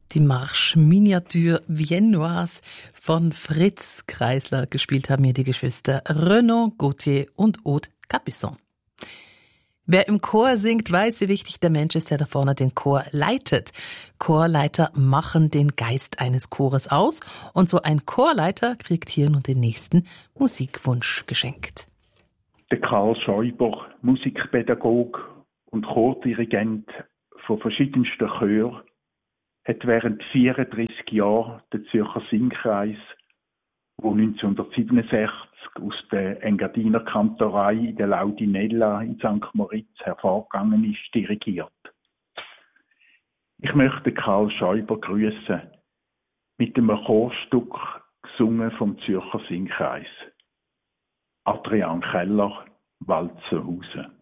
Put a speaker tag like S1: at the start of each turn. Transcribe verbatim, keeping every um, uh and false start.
S1: Die Marche Miniature Viennoise von Fritz Kreisler. Gespielt haben hier die Geschwister Renaud Gauthier und Aude Capuçon. Wer im Chor singt, weiß, wie wichtig der Mensch ist, der da vorne den Chor leitet. Chorleiter machen den Geist eines Chores aus. Und so ein Chorleiter kriegt hier nun den nächsten Musikwunsch geschenkt.
S2: Der Karl Schäuber, Musikpädagog und Chordirigent von verschiedensten Chören, hat während vierunddreißig Jahren den Zürcher Singkreis, wo neunzehnhundertsiebenundsechzig aus der Engadiner Kantorei in der Laudinella in Sankt Moritz hervorgegangen ist, dirigiert. Ich möchte Karl Schäuber grüßen mit einem Chorstück gesungen vom Zürcher Singkreis. Adrian Keller, Walzenhausen.